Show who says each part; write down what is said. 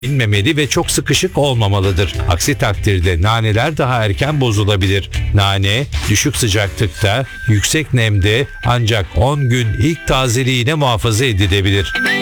Speaker 1: inmemeli ve çok sıkışık olmamalıdır. Aksi takdirde naneler daha erken bozulabilir. Nane düşük sıcaklıkta, yüksek nemde ancak 10 gün ilk tazeliğine muhafaza edilebilir.